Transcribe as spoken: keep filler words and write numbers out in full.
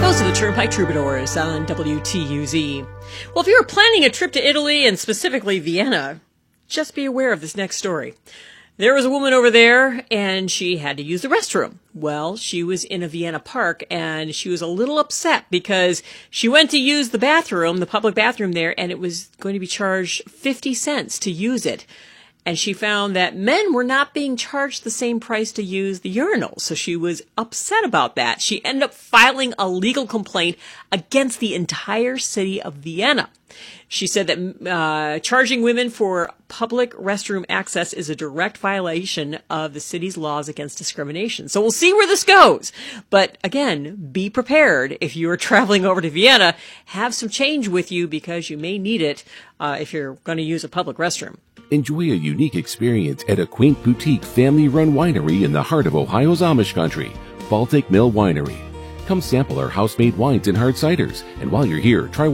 Those are the Turnpike Troubadours on W T U Z. Well, if you were planning a trip to Italy and specifically Vienna, just be aware of this next story. There was a woman over there and she had to use the restroom. Well, she was in a Vienna park and she was a little upset because she went to use the bathroom, the public bathroom there, and it was going to be charged fifty cents to use it. And she found that men were not being charged the same price to use the urinal. So she was upset about that. She ended up filing a legal complaint against the entire city of Vienna. She said that uh, charging women for public restroom access is a direct violation of the city's laws against discrimination. So we'll see where this goes. But again, be prepared. If you are traveling over to Vienna, have some change with you because you may need it uh, if you're going to use a public restroom. Enjoy a unique experience at a quaint boutique family-run winery in the heart of Ohio's Amish country, Baltic Mill Winery. Come sample our house-made wines and hard ciders, and while you're here, try